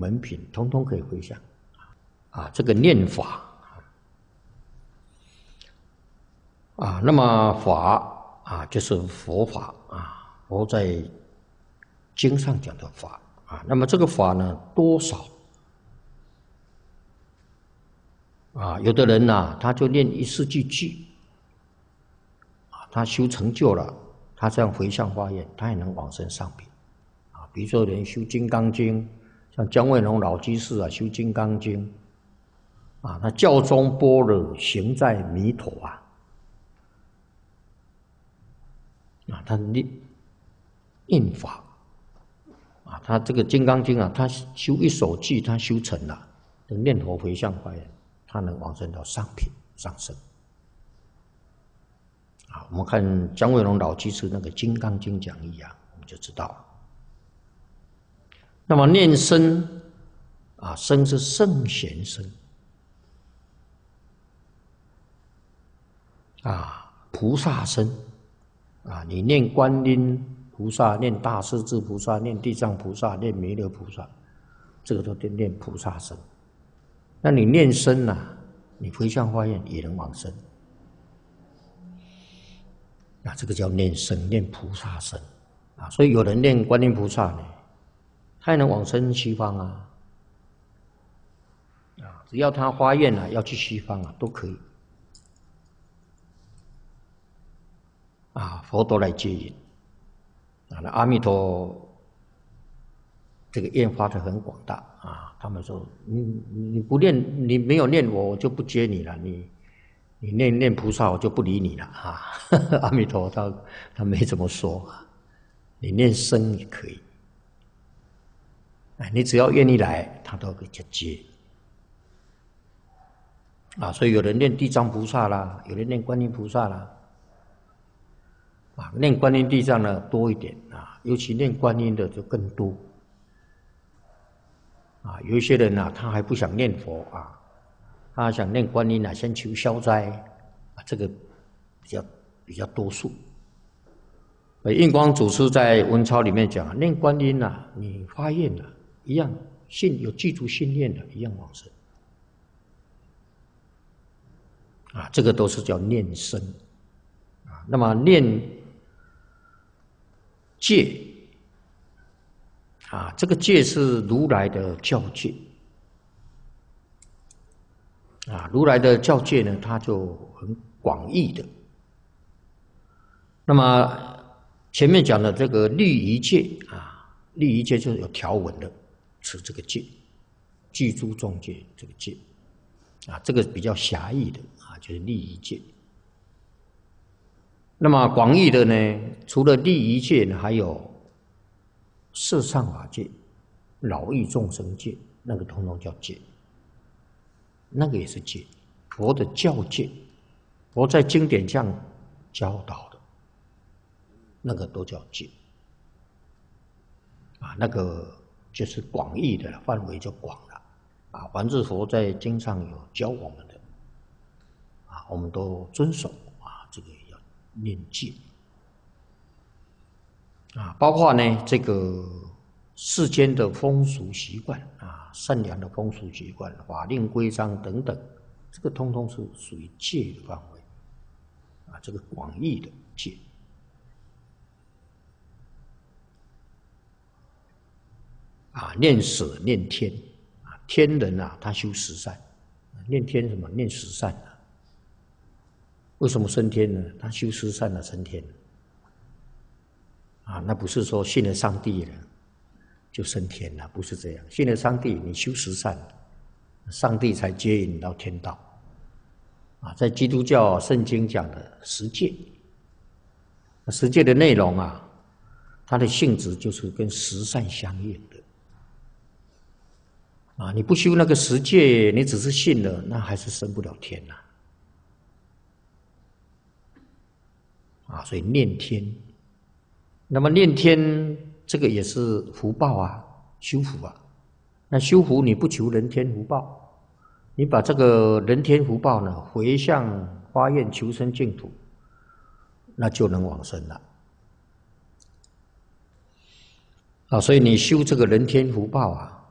门品，通通可以回向。这个念法那么法就是佛法佛在经上讲的法那么这个法呢，多少有的人他就念一世句句他修成就了，他这样回向发愿，他也能往生上品比如说有人修《金刚经》，像姜惠龙老居士修《金刚经》他教中般若，行在弥陀他念法他这个《金刚经》他修一首偈，他修成了，念佛回向发愿，他能往生到上品上生我们看姜惠龙老居士那个《金刚经》讲义我们就知道了。那么念僧僧是圣贤僧菩萨僧你念观音菩萨，念大势至菩萨，念地藏菩萨，念弥勒菩萨，这个都念菩萨僧。那你念僧你回向发愿也能往生这个叫念僧，念菩萨僧所以有人念观音菩萨呢，他也能往生西方只要他发愿要去西方都可以佛都来接引那阿弥陀这个愿发得很广大他们说你不念，你没有念我就不接你了，你念菩萨我就不理你了阿弥陀他没这么说你念僧也可以你只要愿意来他都可以接所以有人念地藏菩萨啦，有人念观音菩萨啦念观音地藏呢多一点尤其念观音的就更多有一些人他还不想念佛他想念观音先求消灾这个比较多数。印光祖师在文钞里面讲，念观音你发愿一样有记住信念的一样往生这个都是叫念僧那么念戒这个戒是如来的教戒如来的教戒呢，它就很广义的。那么前面讲的这个律仪戒律仪戒就是有条文的，持这个戒，具足众戒这个戒这个比较狭义的就是律仪戒。那么广义的呢，除了律仪戒呢，还有摄上法戒、饶益众生戒，那个统统叫戒，那个也是戒，佛的教戒，佛在经典上教导的，那个都叫戒那个就是广义的范围就广了凡是佛在经上有教我们的我们都遵守这个要念戒包括呢这个世间的风俗习惯善良的风俗习惯、法令规章等等，这个通通是属于戒的范围这个广义的戒念舍念天天人他修十善，念天什么？念十善为什么升天呢？他修十善升天那不是说信了上帝了就升天了，不是这样。信了上帝，你修十善，上帝才接引你到天道在基督教圣经讲的十戒，十戒的内容它的性质就是跟十善相应的你不修那个十戒，你只是信了，那还是升不了天所以念天，那么念天这个也是福报修福那修福你不求人天福报，你把这个人天福报呢回向发愿求生净土，那就能往生了所以你修这个人天福报